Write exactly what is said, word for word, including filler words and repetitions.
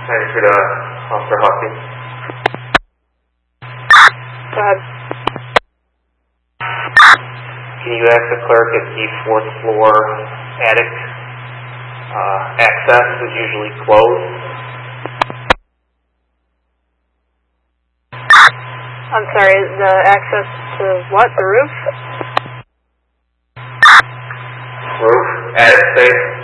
Thanks for the Officer Hopkins. Go ahead. Can you ask the clerk if the fourth floor attic uh, access is usually closed? I'm sorry, the access to what? The roof? Roof? Attic space?